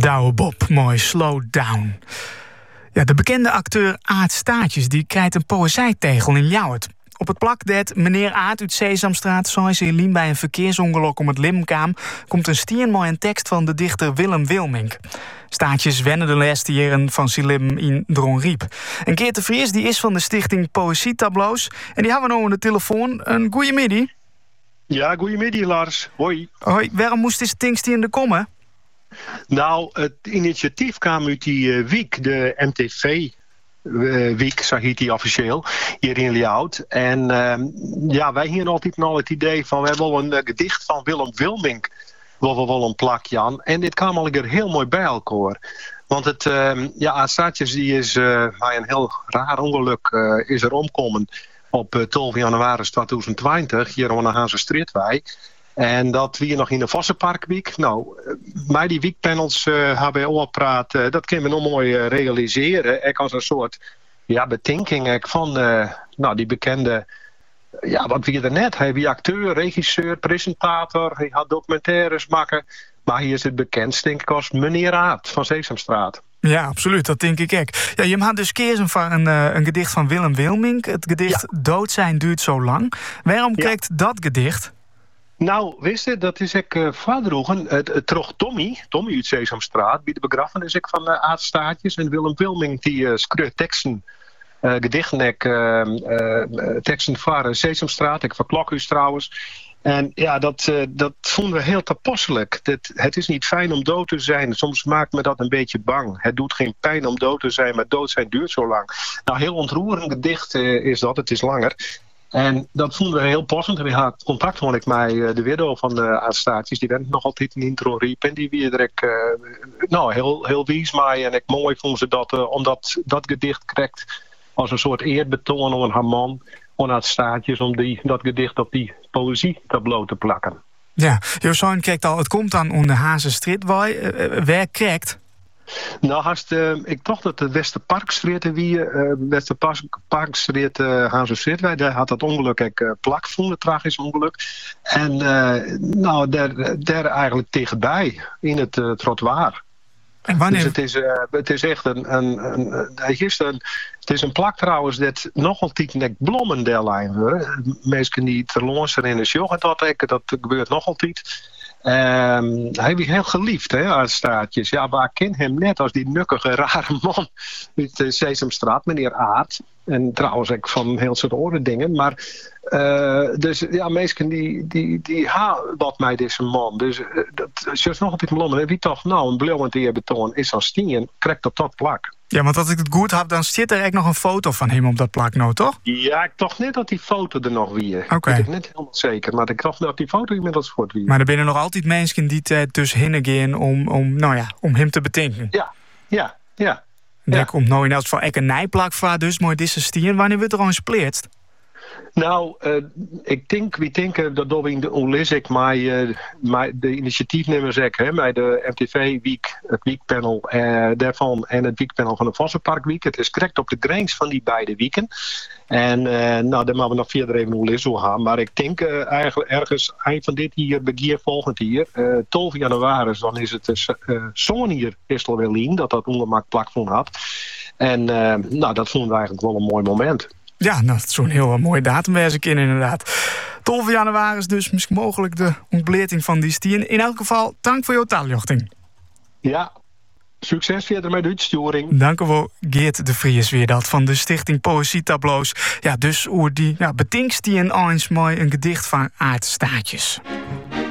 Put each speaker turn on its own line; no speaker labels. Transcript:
Douwe Bob, mooi, slow down. Ja, de bekende acteur Aart Staartjes die krijgt een poëzijtegel in Ljouwert. Op het plak dat meneer Aart uit Sesamstraat zei ze in bij een verkeersongeluk om het Limkaam komt een steenmooi een tekst van de dichter Willem Wilmink. Staartjes wennen de laatste jaren van Silim in Dronriep. En Geert de Vries die is van de stichting Poëzietableaus en die hebben we nou aan de telefoon. Een goeiemiddag.
Ja, goeiemiddag Lars. Hoi.
Hoi, waarom moest dit stinkstiende komen?
Nou, het initiatief kwam uit die week, de MTV week, zo heet die officieel, hier in Ljouwert. En wij hier altijd al het idee van, we hebben wel een gedicht van Willem Wilmink, waar we wel een plakje aan. En dit kwam al heel mooi bij elkaar. Want het, Aart Staartjes die is bij een heel raar ongeluk is er omgekomen op 12 januari 2020, hier aan de Hazenstreetwei. En dat we hier nog in de Vossenparkweek. Nou, bij die weekpanels HBO-praat, dat kunnen we nog mooi realiseren. Ik als een soort betinking van die bekende, wat wie er net. Hij wie acteur, regisseur, presentator, hij had documentaires maken. Maar hier is het bekendst, denk ik, als meneer Aart van Sesamstraat.
Ja, absoluut, dat denk ik ook. Ja, je had dus keer een gedicht van Willem Wilmink. Het gedicht Dood zijn duurt zo lang. Waarom krijgt dat gedicht?
Nou, wist je, dat is ik vadroegen. Het troch Tommy uit Sesamstraat, bij de begrafenis ik van Aart Staartjes. En Willem Wilmink die schreef teksten, gedichten, teksten voor Sesamstraat. Ik verklok u trouwens. En ja, dat vonden we heel toepasselijk. Het is niet fijn om dood te zijn. Soms maakt me dat een beetje bang. Het doet geen pijn om dood te zijn, maar dood zijn duurt zo lang. Nou, heel ontroerend gedicht is dat. Het is langer. En dat vonden we heel passend. En we hadden contact met de widow van de Aart Staartjes. Die werd nog altijd in Dronriep. En die weer direct heel wies mij. En ik mooi vond ze dat, omdat dat gedicht krijgt als een soort eerbetoon aan haar man. Aan Aart Staartjes om dat gedicht op die poëzietableau te plakken. Ja,
Josijn kijkt al, het komt dan om de Hazenstreetwei. Waar kijkt?
Nou, ik dacht dat de Westerparkstreet Westerparkstreet Hazenstreetwei, daar had dat ongeluk plak van, het tragisch ongeluk. En daar eigenlijk tegenbij, in het trottoir.
En wanneer?
Dus het is echt het is een plak trouwens dat nog altijd net blommen deadline worden. Mensen die terloonsen in de show dat gebeurt nog altijd. Hij was heel geliefd, hè, Aart Staartjes. Ja, maar ik ken hem net als die nukkige, rare man uit de Sesamstraat, meneer Aart. En trouwens ook van heel soort andere dingen. Maar dus ja, mensen die hebben wat mij deze man. Dus dat is nog altijd blommen. En wie toch nou een blauwend eerbetoon is als stien, krijgt op dat plak.
Ja, want als ik het goed heb, dan zit er echt nog een foto van hem op dat plak nou, toch?
Ja, ik dacht net dat die foto er nog weer.
Oké.
Ik ben net helemaal zeker, maar ik dacht dat die foto inmiddels wordt weer.
Maar er zijn nog altijd mensen die dus heen gaan om hem te betinken.
Ja.
En komt nou in elk geval een nijplak voor, dus mooi deze stien. Wanneer wordt er al gesplitst?
Nou, we denken dat we in de Olisik maar de initiatiefnemers bij de MTV Week, het weekpanel daarvan en het weekpanel van de Vossenparkweek. Het is correct op de grens van die beide weken. En dan moeten we nog verder even Olisik gaan. Maar ik denk eigenlijk ergens eind van dit jaar, begin volgend jaar, 12 januari, dan is het zo'n hier Istel Welien dat ongemak plak van had. En dat vonden we eigenlijk wel een mooi moment.
Ja, dat is zo'n heel mooie datum waar ze in inderdaad. 12 januari is dus misschien mogelijk de ontbleting van die stien. In elk geval, dank voor jouw taaljochting.
Ja, succes verder met de uitsturing.
Dank u wel, Geert de Vries weer dat van de stichting Poëzietableaus. Ja, dus hoe die betinkst die eens mooi een gedicht van Aart Staartjes.